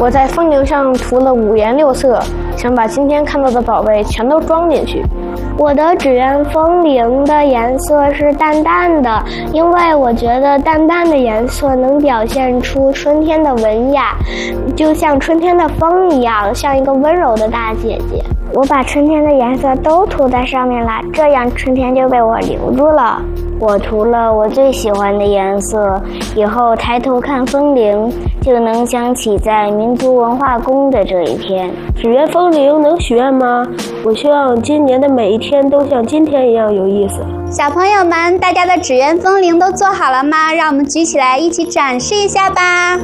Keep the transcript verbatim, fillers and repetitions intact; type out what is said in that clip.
我在风铃上涂了五颜六色，想把今天看到的宝贝全都装进去。 我的纸鸢风铃的颜色是淡淡的，因为我觉得淡淡的颜色能表现出春天的文雅，就像春天的风一样，像一个温柔的大姐姐。我把春天的颜色都涂在上面了，这样春天就被我留住了。我涂了我最喜欢的颜色，以后抬头看风铃，就能想起在民族文化宫的这一天。 纸鸢风铃能许愿吗？我希望今年的每一天都像今天一样有意思。 小朋友们，大家的纸鸢风铃都做好了吗？让我们举起来一起展示一下吧。